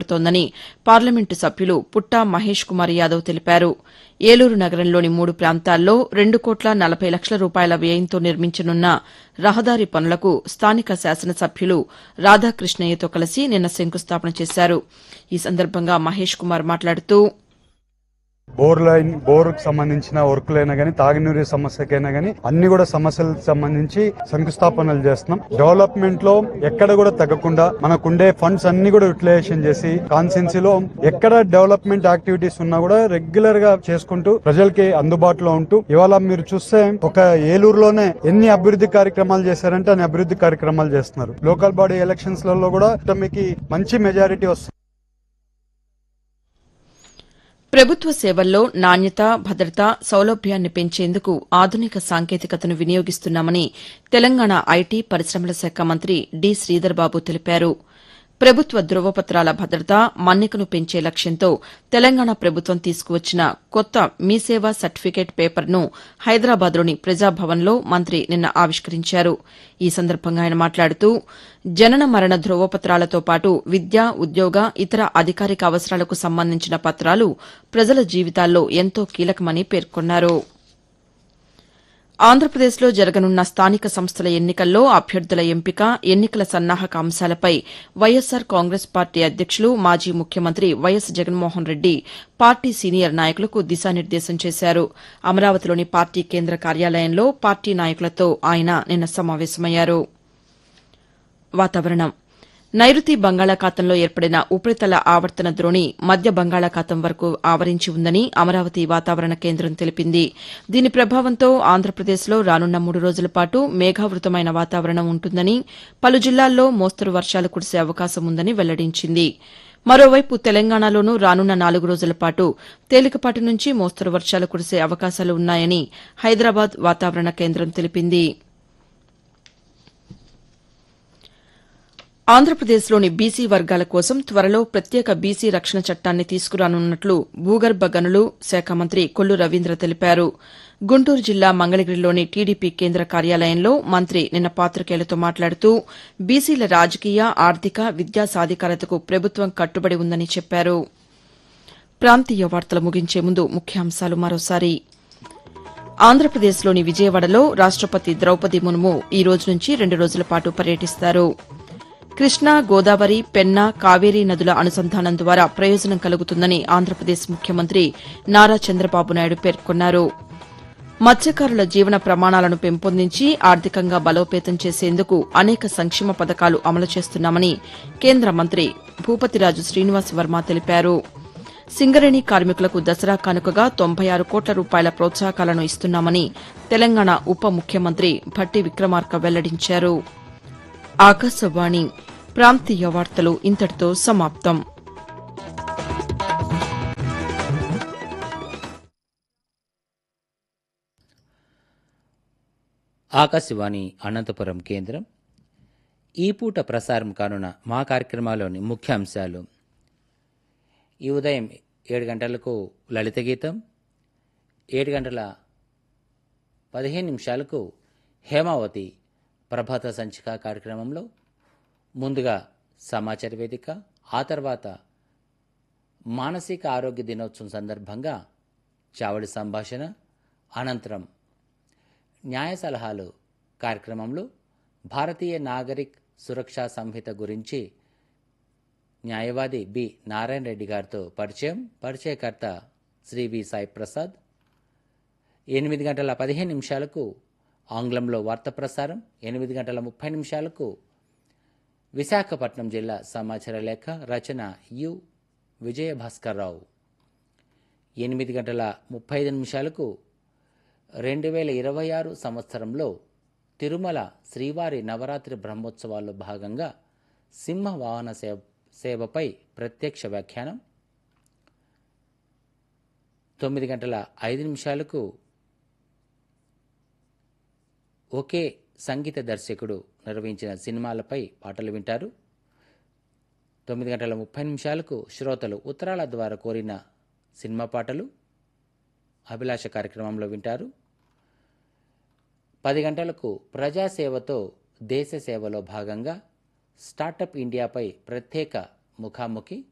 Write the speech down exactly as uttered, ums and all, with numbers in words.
చేపడుతోందని parliament సభ్యులు పుట్టా మహేష్ కుమార్ యాదవ్ తెలిపారు. ఏలూరు నగరంలోని మూడు ప్రాంతాల్లో రెండు కోట్ల నలభై లక్షల రూపాయల వ్యయంతో నిర్మించనున్న రహదారి పనులకు స్థానిక శాసనసభ్యులు రాధాకృష్ణయ్యతో కలిసి నిన్న శంకుస్థాపన చేశారు. ఈ సందర్భంగా మహేష్ కుమార్ మాట్లాడుతూ బోర్ లైన్ బోర్ కు సంబంధించిన వర్కులైనా గానీ తాగునీరు సమస్యకైనా గానీ అన్ని కూడా సమస్యలకు సంబంధించి శంకుస్థాపనలు చేస్తున్నాం. డెవలప్మెంట్ లో ఎక్కడ కూడా తగ్గకుండా మనకుండే ఫండ్స్ అన్ని కూడా యూటిలైజేషన్ చేసి కాన్స్టిట్యున్సీలో ఎక్కడ డెవలప్మెంట్ యాక్టివిటీస్ ఉన్నా కూడా రెగ్యులర్ గా చేసుకుంటూ ప్రజలకి అందుబాటులో ఉంటూ ఇవాళ మీరు చూస్తే ఒక ఏలూరులోనే ఎన్ని అభివృద్ధి కార్యక్రమాలు చేశారంటే అన్ని అభివృద్ధి కార్యక్రమాలు చేస్తున్నారు. లోకల్ బాడీ ఎలక్షన్స్ లలో కూడా మీకు మంచి మెజారిటీ వస్తుంది. ప్రభుత్వ సేవల్లో నాణ్యత, భద్రత, సౌలభ్యాన్ని పెంచేందుకు ఆధునిక సాంకేతికతను వినియోగిస్తున్నామని తెలంగాణ ఐటీ, పరిశ్రమల శాఖ మంత్రి డి శ్రీధర్బాబు తెలిపారు. ప్రభుత్వ ధృవపత్రాల భద్రత, మన్నికను పెంచే లక్ష్యంతో తెలంగాణ ప్రభుత్వం తీసుకువచ్చిన కొత్త మీ సేవ సర్టిఫికేట్ పేపర్ను హైదరాబాద్లోని ప్రజాభవన్లో మంత్రి నిన్న ఆవిష్కరించారు. ఈ సందర్భంగా ఆయన మాట్లాడుతూ జనన మరణ ధృవపత్రాలతో పాటు విద్య, ఉద్యోగ, ఇతర అధికారిక అవసరాలకు సంబంధించిన పత్రాలు ప్రజల జీవితాల్లో ఎంతో కీలకమని పేర్కొన్నారు. ఆంధ్రప్రదేశ్లో జరగనున్న స్థానిక సంస్థల ఎన్నికల్లో అభ్యర్థుల ఎంపిక, ఎన్నికల సన్నాహక అంశాలపై వైఎస్సార్ కాంగ్రెస్ పార్టీ అధ్యక్షులు, మాజీ ముఖ్యమంత్రి YS Jaganmohan Reddy party senior నాయకులకు దిశానిర్దేశం చేశారు. అమరావతిలోని పార్టీ కేంద్ర కార్యాలయంలో పార్టీ నాయకులతో ఆయన నిన్న సమావేశమయ్యారు. వాతావరణం నైరుతి బంగాళాఖాతంలో ఏర్పడిన ఉపరితల ఆవర్తన ద్రోణి మధ్య బంగాళాఖాతం వరకు ఆవరించి ఉందని అమరావతి వాతావరణ కేంద్రం తెలిపింది. దీని ప్రభావంతో ఆంధ్రప్రదేశ్లో రానున్న మూడు రోజుల పాటు మేఘావృతమైన వాతావరణం ఉంటుందని, పలు జిల్లాల్లో మోస్తరు వర్షాలు కురిసే అవకాశం ఉందని వెల్లడించింది. మరోవైపు తెలంగాణలోనూ రానున్న నాలుగు రోజుల పాటు తేలికపాటి నుంచి మోస్తరు వర్షాలు కురిసే అవకాశాలు ఉన్నాయని హైదరాబాద్ వాతావరణ కేంద్రం తెలిపింది. ఆంధ్రప్రదేశ్లోని బీసీ వర్గాల కోసం త్వరలో ప్రత్యేక బీసీ రక్షణ చట్టాన్ని తీసుకురానున్నట్లు భూగర్భ గనులు శాఖ మంత్రి కొల్లు రవీంద్ర తెలిపారు. గుంటూరు జిల్లా మంగళగిరిలోని టీడీపీ కేంద్ర కార్యాలయంలో మంత్రి నిన్న పాతికేయులతో మాట్లాడుతూ బీసీల రాజకీయ, ఆర్థిక, విద్యా సాధికారతకు ప్రభుత్వం కట్టుబడి ఉందని చెప్పారు. ప్రాంతీయ వార్తలు ముగించే ముందు ముఖ్యాంశాలు మరోసారి. ఆంధ్రప్రదేశ్లోని విజయవాడలో రాష్టపతి ద్రౌపది ముర్ము ఈ రోజు నుంచి రెండు రోజుల పాటు పర్యటిస్తారు. కృష్ణా, గోదావరి, పెన్నా, కావేరీ నదుల అనుసంధానం ద్వారా ప్రయోజనం కలుగుతుందని ఆంధ్రప్రదేశ్ ముఖ్యమంత్రి నారా చంద్రబాబు నాయుడు పేర్కొన్నారు. మత్స్యకారుల జీవన ప్రమాణాలను పెంపొందించి ఆర్థికంగా బలోపేతం చేసేందుకు అనేక సంక్షేమ పథకాలు అమలు చేస్తున్నామని కేంద్ర మంత్రి భూపతిరాజు శ్రీనివాస్ వర్మ తెలిపారు. సింగరేణి కార్మికులకు దసరా కానుకగా తొంభై ఆరు కోట్ల రూపాయల ప్రోత్సాహకాలను ఇస్తున్నామని తెలంగాణ ఉప ముఖ్యమంత్రి భట్టి విక్రమార్క వెల్లడించారు. ఆకాశవాణి ప్రాంతీయ వార్తలు ఇంతటితో సమాప్తం. ఆకాశవాణి అనంతపురం కేంద్రం. ఈ పూట ప్రసారం కానున్న మా కార్యక్రమాల్లోని ముఖ్యాంశాలు: ఈ ఉదయం ఏడు గంటలకు లలిత గీతం, ఏడు గంటల పదిహేను నిమిషాలకు హేమావతి ప్రభాత సంచిక కార్యక్రమంలో ముందుగా సమాచార వేదిక, ఆ తర్వాత మానసిక ఆరోగ్య దినోత్సవం సందర్భంగా చావడి సంభాషణ, అనంతరం న్యాయ సలహాలు కార్యక్రమంలో భారతీయ నాగరిక్ సురక్షా సంహిత గురించి న్యాయవాది బి నారాయణ రెడ్డి గారితో పరిచయం, పరిచయకర్త శ్రీ వి సాయి ప్రసాద్. ఎనిమిది గంటల పదిహేను నిమిషాలకు ఆంగ్లంలో వార్త ప్రసారం, ఎనిమిది గంటల ముప్పై నిమిషాలకు విశాఖపట్నం జిల్లా సమాచార లేఖ, రచన యు విజయభాస్కర్రావు. ఎనిమిది గంటల ముప్పై ఐదు నిమిషాలకు రెండు వేల ఇరవై ఆరు సంవత్సరంలో తిరుమల శ్రీవారి నవరాత్రి బ్రహ్మోత్సవాల్లో భాగంగా సింహ వాహన సేవ సేవపై ప్రత్యక్ష వ్యాఖ్యానం. తొమ్మిది గంటల ఐదు నిమిషాలకు ఒకే సంగీత దర్శకుడు నిర్వహించిన సినిమాలపై పాటలు వింటారు. తొమ్మిది గంటల ముప్పై నిమిషాలకు శ్రోతలు ఉత్తరాల ద్వారా కోరిన సినిమా పాటలు అభిలాష కార్యక్రమంలో వింటారు. పది గంటలకు ప్రజాసేవతో దేశ సేవలో భాగంగా స్టార్టప్ ఇండియాపై ప్రత్యేక ముఖాముఖి